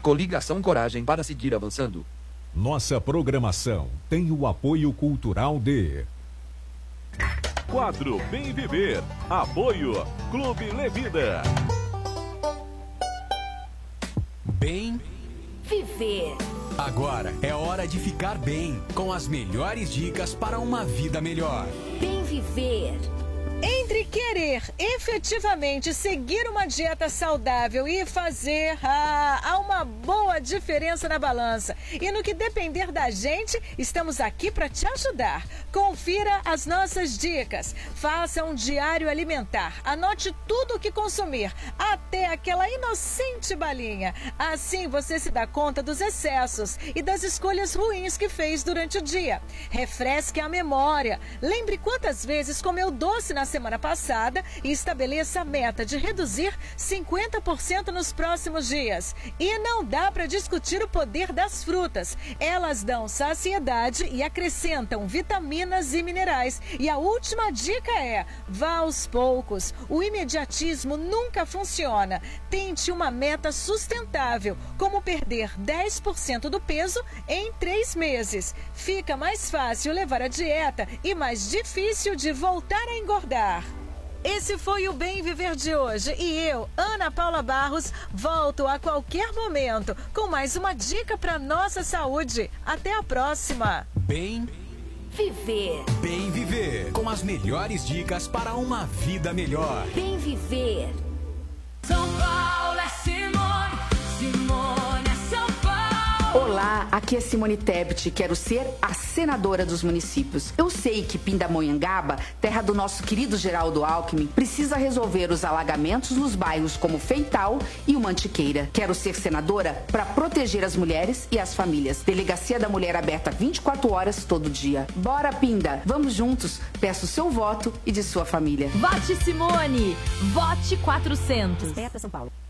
Coligação Coragem para seguir avançando. Nossa programação tem o apoio cultural de... Quadro Bem Viver. Apoio Clube Levida. Bem Viver. Agora é hora de ficar bem, com as melhores dicas para uma vida melhor. Bem Viver. Entre querer efetivamente seguir uma dieta saudável e fazer, há uma boa diferença na balança. E no que depender da gente, estamos aqui para te ajudar. Confira as nossas dicas. Faça um diário alimentar. Anote tudo o que consumir, até aquela inocente balinha. Assim você se dá conta dos excessos e das escolhas ruins que fez durante o dia. Refresque a memória. Lembre quantas vezes comeu doce na semana passada e estabeleça a meta de reduzir 50% nos próximos dias. E não dá para discutir o poder das frutas. Elas dão saciedade e acrescentam vitaminas e minerais. E a última dica é: vá aos poucos. O imediatismo nunca funciona. Tente uma meta sustentável, como perder 10% do peso em 3 meses. Fica mais fácil levar a dieta e mais difícil de voltar a engordar. Esse foi o Bem Viver de hoje e eu, Ana Paula Barros, volto a qualquer momento com mais uma dica para nossa saúde. Até a próxima. Bem Viver. Bem Viver, com as melhores dicas para uma vida melhor. Bem Viver. São Paulo é Simone, Simone é São Paulo. Olá, aqui é Simone Tebet, quero ser a senadora dos municípios. Eu sei que Pindamonhangaba, terra do nosso querido Geraldo Alckmin, precisa resolver os alagamentos nos bairros como Feital e o Mantiqueira. Quero ser senadora para proteger as mulheres e as famílias. Delegacia da Mulher aberta 24 horas todo dia. Bora, Pinda, vamos juntos. Peço o seu voto e de sua família. Vote Simone, vote 400. São Paulo.